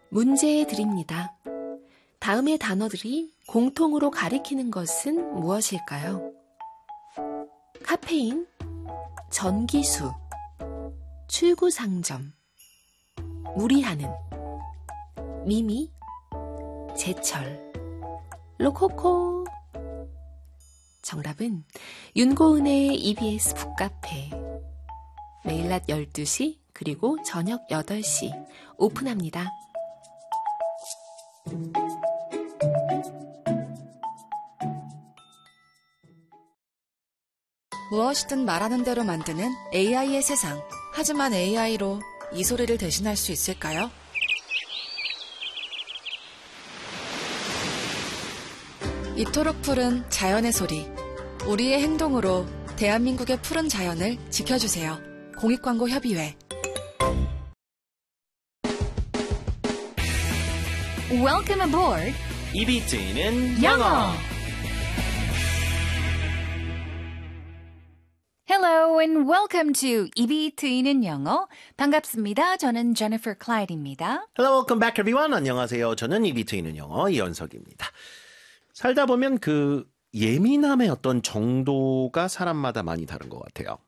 문제 드립니다. 다음의 단어들이 공통으로 가리키는 것은 무엇일까요? 카페인, 전기수, 출구상점, 무리하는, 미미, 제철, 로코코. 정답은 윤고은의 EBS 북카페. 매일 낮 12시 그리고 저녁 8시 오픈합니다. 무엇이든 말하는 대로 만드는 AI의 세상. 하지만 AI로 이 소리를 대신할 수 있을까요? 이토록 푸른 자연의 소리. 우리의 행동으로 대한민국의 푸른 자연을 지켜주세요. 공익광고협의회. Welcome aboard. EBT는 영어. Hello and welcome to EBT는 영어. 반갑습니다. 저는 Jennifer Clyde입니다. Hello, welcome back everyone. 안녕하세요. 저는 EBT는 영어 이현석입니다. 살다 보면 그 예민함의 어떤 정도가 사람마다 많이 다른 것 같아요.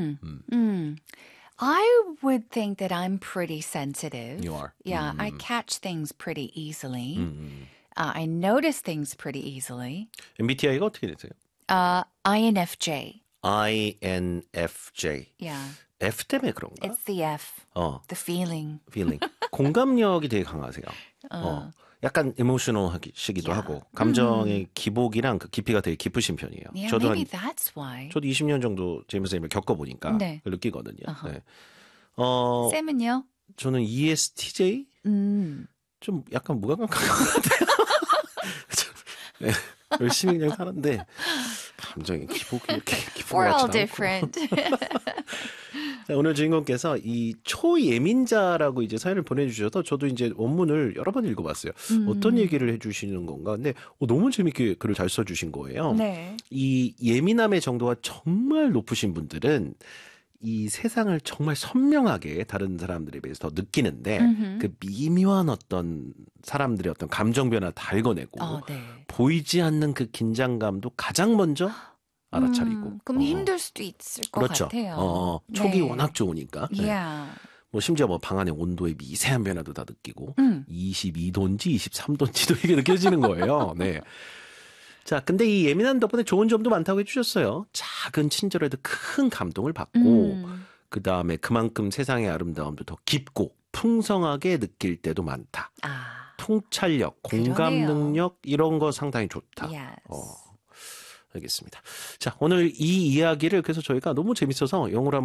I would think that I'm pretty sensitive. You are? Yeah, I catch things pretty easily. I notice things pretty easily. MBTI가 어떻게 되세요? INFJ. INFJ. Yeah. F 때문에 그런가? It's the F. The feeling. feeling. 공감력이 되게 강하세요. 약간 emotional시기도 하고 감정의 기복이랑 그 깊이가 되게 깊으신 편이에요. Yeah, 저도 maybe that's why. 저도 20년 정도 제이슨 쌤을 겪어보니까 네. 그걸 느끼거든요. 네. 쌤은요? 저는 ESTJ? 좀 약간 무감각한 것 같아요. 네, 열심히 그냥 사는데 감정의 기복이 이렇게 We're all 깊은 different. 자, 오늘 주인공께서 이 초예민자라고 이제 사연을 보내주셔서 저도 이제 원문을 여러 번 읽어봤어요. 어떤 얘기를 해주시는 건가? 근데 너무 재밌게 글을 잘 써주신 거예요. 네. 이 예민함의 정도가 정말 높으신 분들은 이 세상을 정말 선명하게 다른 사람들에 비해서 더 느끼는데 그 미묘한 어떤 사람들의 어떤 감정 변화를 다 읽어내고 네. 보이지 않는 그 긴장감도 가장 먼저 알아차리고. 그럼 힘들 수도 있을 것 그렇죠. 같아요. 촉이 네. 워낙 좋으니까. 네. Yeah. 뭐 심지어 뭐 방 안의 온도의 미세한 변화도 다 느끼고 22도인지 23도인지도 이게 느껴지는 거예요. 네. 자, 근데 이 예민한 덕분에 좋은 점도 많다고 해주셨어요. 작은 친절에도 큰 감동을 받고 그 다음에 그만큼 세상의 아름다움도 더 깊고 풍성하게 느낄 때도 많다. 통찰력, 공감 그러네요. 능력 이런 거 상당히 좋다. Yes. 알겠습니다. 자, 오늘 이 이야기를 그래서 저희가 너무 재밌어서 영어로 한번